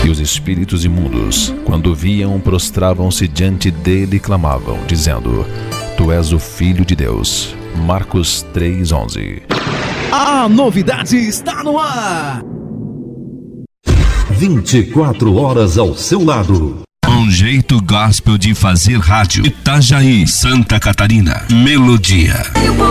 E os espíritos imundos, quando viam, prostravam-se diante dele e clamavam, dizendo: Tu és o Filho de Deus. Marcos 3:11. A novidade está no ar. 24 horas ao seu lado. Um jeito gospel de fazer rádio. Itajaí, Santa Catarina. Melodia.